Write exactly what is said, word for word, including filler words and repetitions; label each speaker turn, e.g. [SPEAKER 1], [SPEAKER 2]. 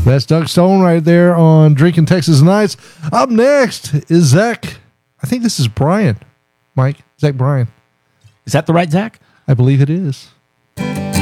[SPEAKER 1] That's Doug Stone right there on Drinking Texas Nights. Up next is Zach. I think this is Brian. Mike, Zach Bryan.
[SPEAKER 2] Is that the right Zach?
[SPEAKER 1] I believe it is.